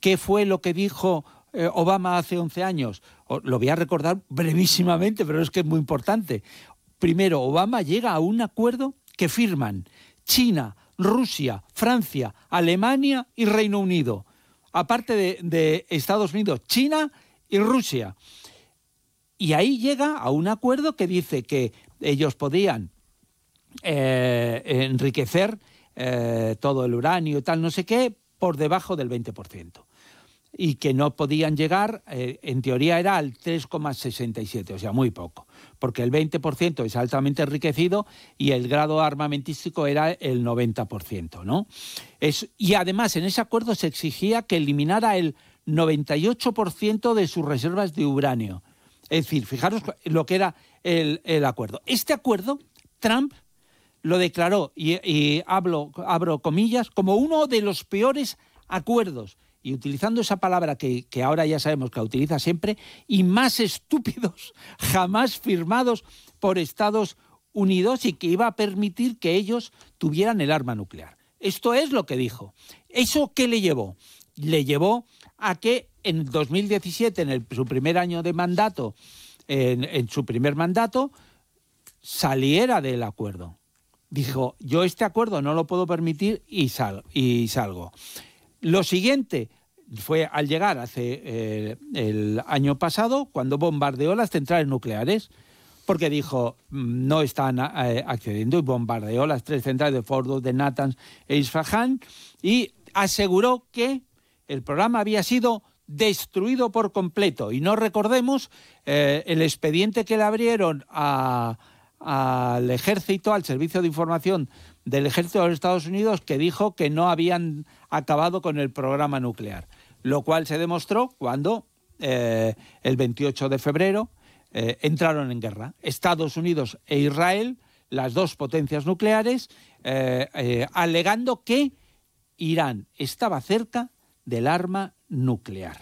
¿Qué fue lo que dijo Obama hace 11 años? Lo voy a recordar brevísimamente, pero es que es muy importante. Primero, Obama llega a un acuerdo que firman China, Rusia, Francia, Alemania y Reino Unido. Aparte de Estados Unidos, China y Rusia. Y ahí llega a un acuerdo que dice que ellos podían enriquecer todo el uranio y tal, no sé qué, por debajo del 20%. Y que no podían llegar, en teoría era al 3,67, o sea, muy poco, porque el 20% es altamente enriquecido y el grado armamentístico era el 90%, ¿no? Y además en ese acuerdo se exigía que eliminara el 98% de sus reservas de uranio. Es decir, fijaros lo que era el acuerdo. Este acuerdo, Trump lo declaró, y abro comillas, como uno de los peores acuerdos, y utilizando esa palabra que ahora ya sabemos que la utiliza siempre, y más estúpidos jamás firmados por Estados Unidos, y que iba a permitir que ellos tuvieran el arma nuclear. Esto es lo que dijo. ¿Eso qué le llevó? Le llevó a que en 2017, en su primer año de mandato, en su primer mandato, saliera del acuerdo. Dijo, yo este acuerdo no lo puedo permitir y salgo. Lo siguiente fue al llegar hace el año pasado, cuando bombardeó las centrales nucleares, porque dijo, no están accediendo, y bombardeó las 3 centrales de Fordow, de Natanz e Isfahan, y aseguró que el programa había sido destruido por completo. Y no recordemos el expediente que le abrieron al ejército, al servicio de información del ejército de los Estados Unidos, que dijo que no habían acabado con el programa nuclear, lo cual se demostró cuando el 28 de febrero entraron en guerra Estados Unidos e Israel, las dos potencias nucleares, alegando que Irán estaba cerca del arma nuclear.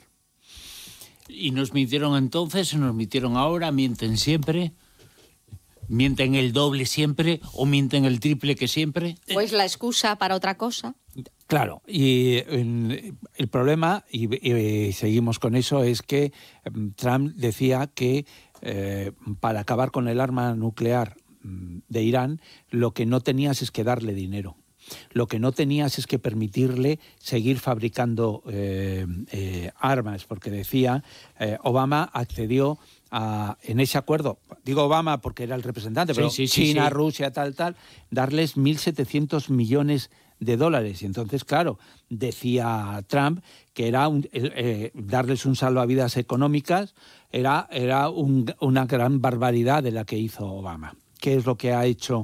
Y nos mintieron entonces, nos mintieron ahora, mienten siempre. ¿Mienten el doble siempre o mienten el triple que siempre? ¿O es la excusa para otra cosa? Claro, y el problema, y seguimos con eso, es que Trump decía que para acabar con el arma nuclear de Irán, lo que no tenías es que darle dinero. Lo que no tenías es que permitirle seguir fabricando armas, porque decía, Obama accedió en ese acuerdo, digo Obama porque era el representante, pero sí, China, sí. Rusia, tal, darles 1.700 millones de dólares. Y entonces, claro, decía Trump que era darles un salvavidas económicas era una gran barbaridad de la que hizo Obama. ¿Qué es lo que ha hecho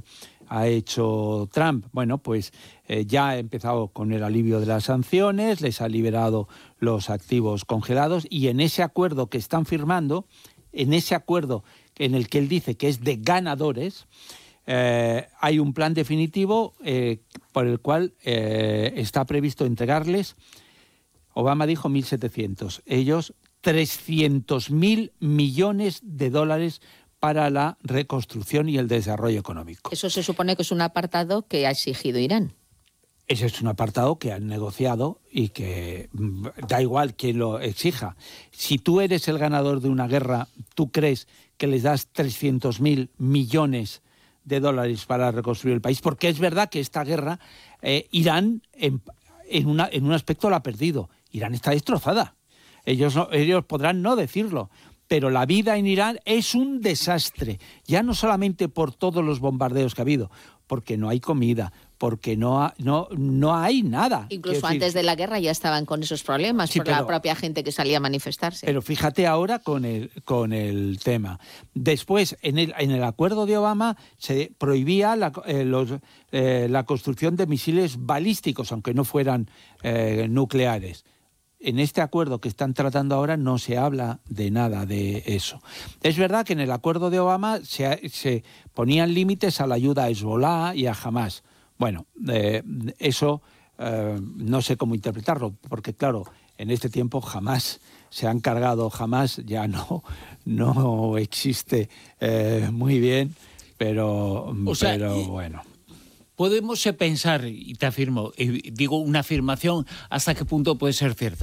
Trump? Bueno, pues ya ha empezado con el alivio de las sanciones, les ha liberado los activos congelados, y en ese acuerdo que están firmando, en ese acuerdo en el que él dice que es de ganadores, hay un plan definitivo por el cual está previsto entregarles, Obama dijo 1.700, ellos 300.000 millones de dólares para la reconstrucción y el desarrollo económico. Eso se supone que es un apartado que ha exigido Irán. Ese es un apartado que han negociado y que da igual quién lo exija. Si tú eres el ganador de una guerra, ¿tú crees que les das 300.000 millones de dólares para reconstruir el país? Porque es verdad que esta guerra, Irán en un aspecto la ha perdido. Irán está destrozada. Ellos podrán no decirlo, pero la vida en Irán es un desastre. Ya no solamente por todos los bombardeos que ha habido, porque no hay comida, porque no hay nada. Incluso antes de la guerra ya estaban con esos problemas, sí, por la propia gente que salía a manifestarse. Pero fíjate ahora con el tema. Después, en el acuerdo de Obama se prohibía la construcción de misiles balísticos, aunque no fueran nucleares. En este acuerdo que están tratando ahora no se habla de nada de eso. Es verdad que en el acuerdo de Obama se ponían límites a la ayuda a Hezbollah y a Hamás. Bueno, eso no sé cómo interpretarlo, porque claro, en este tiempo Hamás se han cargado, Hamás ya no existe muy bien, pero bueno. Podemos pensar, y te afirmo, digo una afirmación, ¿hasta qué punto puede ser cierta?